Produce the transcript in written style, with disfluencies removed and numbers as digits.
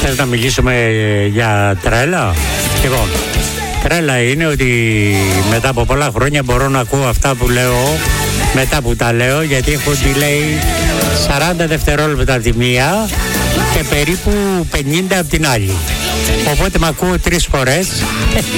Θες να μιλήσουμε για τρέλα? Λοιπόν, τρέλα είναι ότι μετά από πολλά χρόνια μπορώ να ακούω αυτά που λέω μετά που τα λέω, γιατί έχω delay 40 δευτερόλεπτα από τη μία και περίπου 50 από την άλλη. Οπότε με ακούω 3 φορές